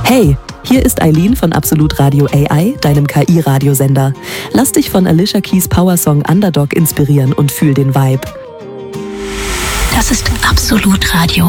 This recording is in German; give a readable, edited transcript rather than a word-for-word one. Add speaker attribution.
Speaker 1: Hey, hier ist Eileen von Absolut Radio AI, deinem KI-Radiosender. Lass dich von Alicia Keys Powersong Underdog inspirieren und fühl den Vibe.
Speaker 2: Das ist Absolut Radio